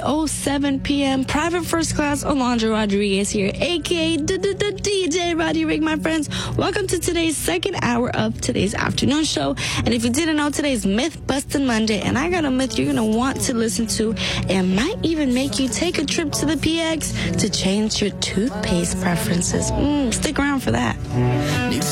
3:07 p.m. Private First Class Alondra Rodriguez here, a.k.a. DJ Roddy Rig, my friends. Welcome to today's second hour of today's afternoon show. And if you didn't know, today's Myth Busting Monday, and I got a myth you're going to want to listen to and might even make you take a trip to the PX to change your toothpaste preferences. Stick around for that.